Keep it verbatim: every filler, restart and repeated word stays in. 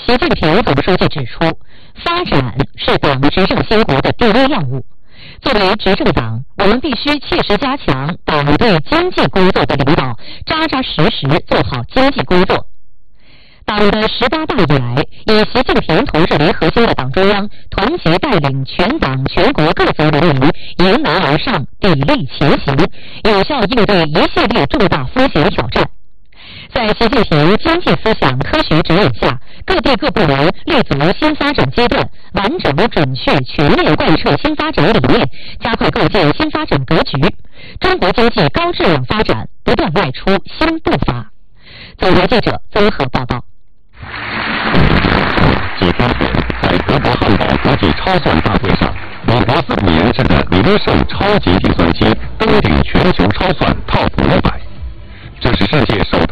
习近平总书记指出，发展是党执政兴国的第一要务。作为执政党，我们必须切实加强党对经济工作的领导，扎扎实实做好经济工作。党的十八大以来，以习近平同志为核心的党中央团结带领全党全国各族人民迎难而上，砥砺前行，有效应对一系列重大风险挑战。在习近平经济思想科学指引下，各地各部门立足新发展阶段，完整、准确、全面贯彻新发展理念，加快构建新发展格局，中国经济高质量发展不断迈出新步伐。总台记者综合报道。 几天前，在德国汉堡国际超算大会上，美国自主研制的李威盛超级计算机登顶全球超算 Top 五百，这是世界首